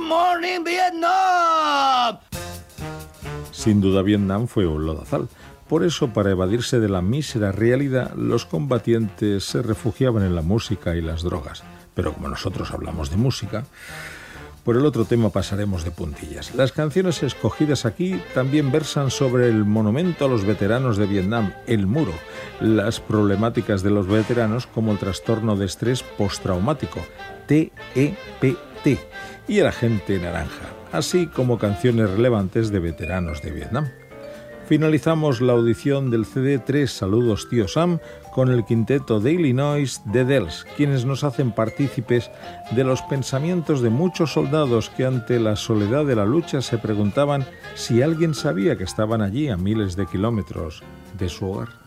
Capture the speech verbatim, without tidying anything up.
morning, Vietnam. Sin duda Vietnam fue un lodazal. Por eso, para evadirse de la mísera realidad, los combatientes se refugiaban en la música y las drogas. Pero como nosotros hablamos de música, por el otro tema pasaremos de puntillas. Las canciones escogidas aquí también versan sobre el monumento a los veteranos de Vietnam, el muro, las problemáticas de los veteranos como el trastorno de estrés postraumático, T E P T, y el agente naranja, así como canciones relevantes de veteranos de Vietnam. Finalizamos la audición del C D tres Saludos Tío Sam con el quinteto de Illinois The Dells, quienes nos hacen partícipes de los pensamientos de muchos soldados que ante la soledad de la lucha se preguntaban si alguien sabía que estaban allí a miles de kilómetros de su hogar.